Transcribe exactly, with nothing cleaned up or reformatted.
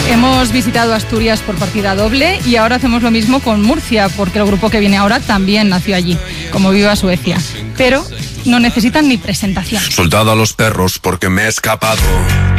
Hemos visitado Asturias por partida doble y ahora hacemos lo mismo con Murcia, porque el grupo que viene ahora también nació allí, como Viva Suecia. Pero no necesitan ni presentación. Soldado a los perros porque me he escapado.